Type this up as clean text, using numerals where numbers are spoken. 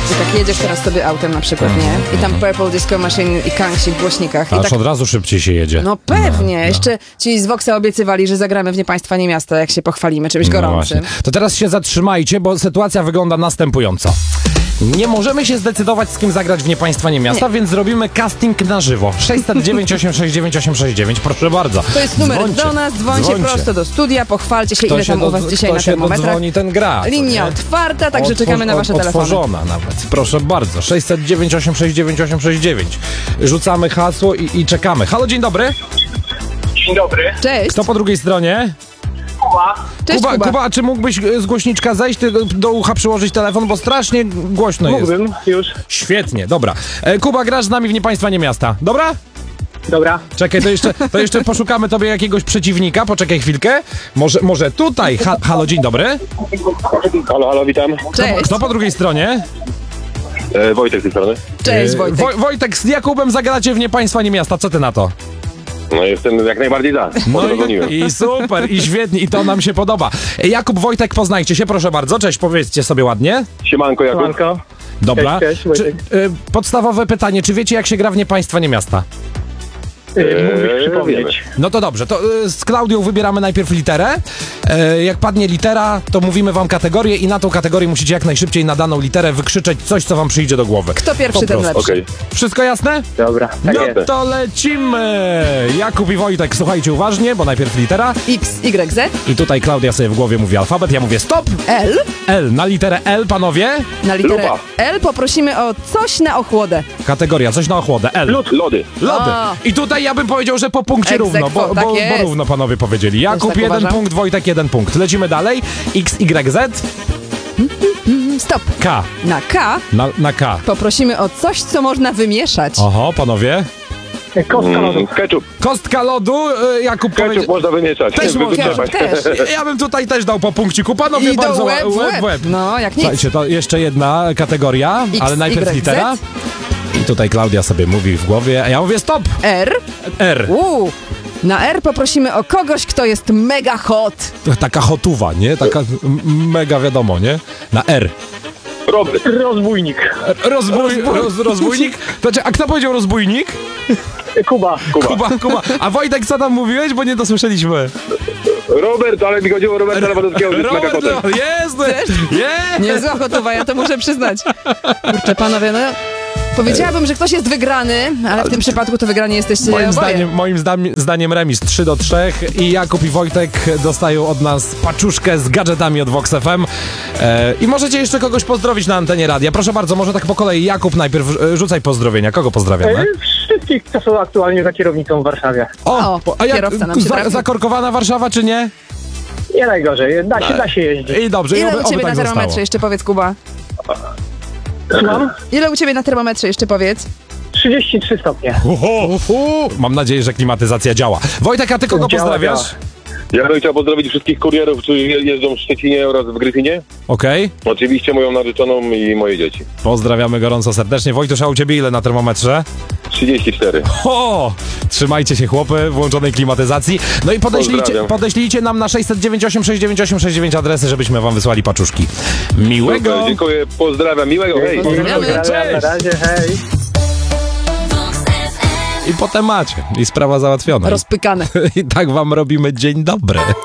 Że tak jedziesz teraz sobie autem na przykład, nie? I tam Purple Disco Machine i Kangsi w głośnikach. I Aż tak, od razu szybciej się jedzie. no pewnie. Jeszcze ci z Voxa obiecywali, że zagramy w Nie Państwa, Nie Miasta, jak się pochwalimy czymś gorącym. Właśnie. To teraz się zatrzymajcie, bo sytuacja wygląda następująco. Nie możemy się zdecydować, z kim zagrać w Nie Państwa, Nie Miasta, więc zrobimy casting na żywo. 609 869 869, proszę bardzo. To jest numer do nas, dzwońcie prosto do studia, pochwalcie się, ile tam u was dzisiaj na termometrach. Dzwoni, ten gra. Linia otwarta, także czekamy na wasze telefony. Otworzona nawet, proszę bardzo. 609 869 869. Rzucamy hasło i czekamy. Halo, dzień dobry. Dzień dobry. Cześć. Kto po drugiej stronie? Kuba. Cześć, Kuba. Kuba, a czy mógłbyś z głośniczka zejść, ty do ucha przyłożyć telefon, bo strasznie głośno jest. Mógłbym już. Świetnie, dobra. Kuba, grasz z nami w Nie Państwa, Nie Miasta. Dobra? Dobra. Czekaj, to jeszcze poszukamy tobie jakiegoś przeciwnika. Poczekaj chwilkę. Może tutaj. Halo, dzień dobry. Halo, witam. Cześć. Kto po drugiej stronie? Wojtek z tej strony. Cześć, Wojtek. Wojtek, z Jakubem zagracie w Nie Państwa, Nie Miasta. Co ty na to? No jestem jak najbardziej za. I super, i świetnie, i to nam się podoba. Jakub, Wojtek, poznajcie się, proszę bardzo. Cześć, powiedzcie sobie ładnie. Siemanko, Jakub. Siemanko. Dobra. Cześć, Wojtek. Podstawowe pytanie, czy wiecie, jak się gra w Nie Państwa, Nie Miasta? Mógłbyś przypomnieć. No to dobrze, to z Klaudią wybieramy najpierw literę. Jak padnie litera, to mówimy wam kategorię i na tą kategorię musicie jak najszybciej na daną literę wykrzyczeć coś, co wam przyjdzie do głowy. Kto pierwszy, Po ten prostu. lepszy. Okej. Wszystko jasne? Dobra, tak No jest. to lecimy! Jakub i Wojtek, słuchajcie uważnie, bo najpierw litera X, Y, Z, i tutaj Klaudia sobie w głowie mówi alfabet, ja mówię stop! L. L, na literę L, panowie. Na literę Lupa. L poprosimy o coś na ochłodę. Kategoria, coś na ochłodę, L. Lody. Lody. O. I tutaj ja bym powiedział, że po punkcie Ex równo, aequo, bo tak jest. równo panowie powiedzieli. Jakub tak 1 uważam. punkt, Wojtek 1 punkt. Lecimy dalej. X, Y, Z, Stop. K. Na K Na K. poprosimy o coś, co można wymieszać. Oho, panowie. Kostka lodu. Ketchup. Kostka lodu, Jakub Ketchup powiedział. można wymieszać. Też można. Wytrzepać. Też. Ja bym tutaj też dał po punkciku. Panowie I bardzo do łeb w łeb. No, jak nic. Słuchajcie, to jeszcze jedna kategoria, X, ale najpierw Y, Z. litera. I tutaj Klaudia sobie mówi w głowie, a ja mówię stop! R. R. Na R poprosimy o kogoś, kto jest mega hot. Taka hotuwa, nie? Taka mega wiadomo, nie? Na R. Robert. Rozbójnik. Rozbójnik? A kto powiedział rozbójnik? Kuba. Kuba. A Wojtek, co tam mówiłeś? Bo nie dosłyszeliśmy. Robert, ale mi chodziło o Roberta Lewandowskiego z mega potem. Jest! Niezła hotowa, ja to muszę przyznać. Kurczę, panowie, no... Powiedziałabym, że ktoś jest wygrany, ale w tym przypadku to wygrani jesteście oboje. Moim zdaniem remis 3-3 i Jakub i Wojtek dostają od nas paczuszkę z gadżetami od Vox FM. I możecie jeszcze kogoś pozdrowić na antenie radia. Proszę bardzo, może tak po kolei. Jakub najpierw, rzucaj pozdrowienia. Kogo pozdrawiamy? Wszystkich, co są aktualnie za kierownicą w Warszawie. O, kierowca nam się trafił. Zakorkowana Warszawa, czy nie? Nie najgorzej, da się jeździć. I dobrze, Ile oby u ciebie tak na termometrze zostało. jeszcze powiedz, Kuba? Słucham? Ile u ciebie na termometrze jeszcze powiedz? 33 stopnie. Mam nadzieję, że klimatyzacja działa. Wojtek, a ty kogo Działa, pozdrawiasz? Ja bym chciał pozdrowić wszystkich kurierów, którzy jeżdżą w Szczecinie oraz w Gryfinie. Okej. Oczywiście moją narzeczoną i moje dzieci. Pozdrawiamy gorąco serdecznie. Wojtusz, a u ciebie ile na termometrze? 34. O! Trzymajcie się, chłopy, włączonej klimatyzacji. No i Pozdrawiam. podeślijcie nam na 698 698 69 adresy, żebyśmy wam wysłali paczuszki. Miłego! Super, dziękuję, pozdrawiam, miłego, hej! Pozdrawiamy. Na razie, hej. I potem macie. I sprawa załatwiona. Rozpykane. I tak wam robimy dzień dobry.